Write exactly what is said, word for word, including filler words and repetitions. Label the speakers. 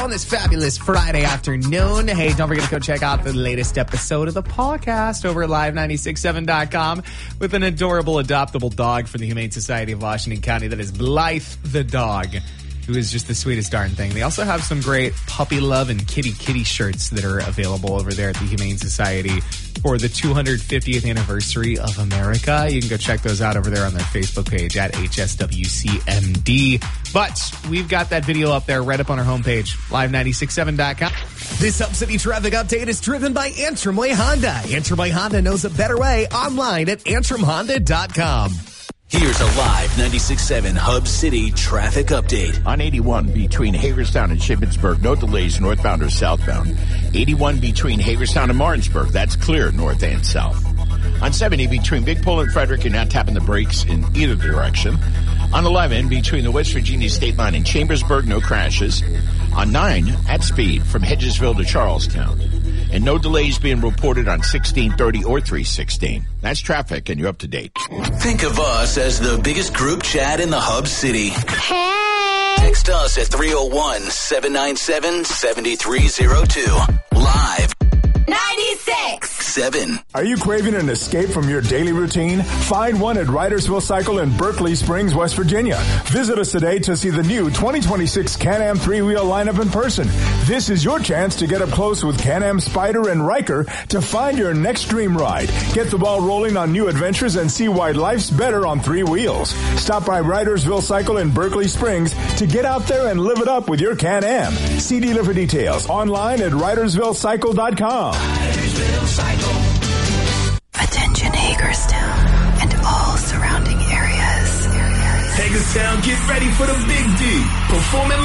Speaker 1: On this fabulous Friday afternoon. Hey, don't forget to go check out the latest episode of the podcast over at live nine six seven dot com with an adorable adoptable dog from the Humane Society of Washington County. That is Blythe the dog, who is just the sweetest darn thing. They also have some great puppy love and kitty kitty shirts that are available over there at the Humane Society for the two hundred fiftieth anniversary of America. You can go check those out over there on their Facebook page at H S W C M D. But we've got that video up there right up on our homepage, live nine six seven dot com.
Speaker 2: This Hub City traffic update is driven by Antrim Way Honda. Antrim Way Honda knows a better way online at antrim honda dot com.
Speaker 3: Here's a live ninety-six point seven Hub City traffic update.
Speaker 4: On eighty-one between Hagerstown and Shippensburg, no delays northbound or southbound. eighty-one between Hagerstown and Martinsburg, that's clear north and south. On seventy between Big Pole and Frederick, you're not tapping the brakes in either direction. On eleven between the West Virginia state line and Chambersburg, no crashes. On nine at speed from Hedgesville to Charlestown. And no delays being reported on sixteen thirty or three sixteen. That's traffic, and you're up to date.
Speaker 3: Think of us as the biggest group chat in the Hub City.
Speaker 5: Hey!
Speaker 3: Text us at three oh one, seven nine seven, seven three oh two. Live
Speaker 5: ninety-six
Speaker 3: seven.
Speaker 6: Are you craving an escape from your daily routine? Find one at Ridersville Cycle in Berkeley Springs, West Virginia. Visit us today to see the new twenty twenty-six Can-Am three-wheel lineup in person. This is your chance to get up close with Can-Am Spider and Riker to find your next dream ride. Get the ball rolling on new adventures and see why life's better on three wheels. Stop by Ridersville Cycle in Berkeley Springs to get out there and live it up with your Can-Am. See dealer for details online at ridersville cycle dot com.
Speaker 7: Attention Hagerstown and all surrounding areas.
Speaker 2: Hagerstown, get ready for the big D. Performing